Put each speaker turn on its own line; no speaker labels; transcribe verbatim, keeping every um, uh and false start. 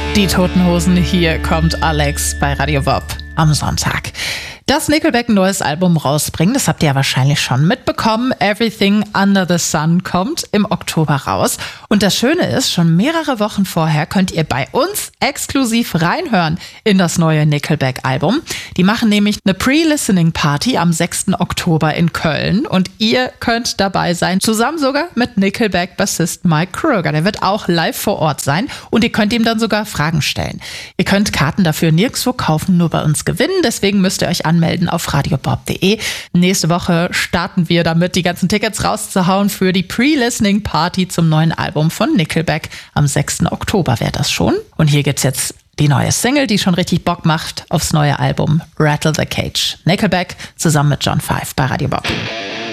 Die Toten Hosen, hier kommt Alex bei Radio Bob am Sonntag. Dass Nickelback ein neues Album rausbringt, das habt ihr ja wahrscheinlich schon mitbekommen. Everything Under the Sun kommt im Oktober raus. Und das Schöne ist, schon mehrere Wochen vorher könnt ihr bei uns exklusiv reinhören in das neue Nickelback-Album. Die machen nämlich eine Pre-Listening-Party am sechsten Oktober in Köln. Und ihr könnt dabei sein, zusammen sogar mit Nickelback-Bassist Mike Kruger. Der wird auch live vor Ort sein und ihr könnt ihm dann sogar Fragen stellen. Ihr könnt Karten dafür nirgendwo kaufen, nur bei uns gewinnen. Deswegen müsst ihr euch anmelden. Melden auf radiobob punkt de. Nächste Woche starten wir damit, die ganzen Tickets rauszuhauen für die Pre-Listening-Party zum neuen Album von Nickelback. Am sechsten Oktober wäre das schon. Und hier gibt's jetzt die neue Single, die schon richtig Bock macht aufs neue Album Rattle the Cage. Nickelback zusammen mit John Five bei Radio Bob.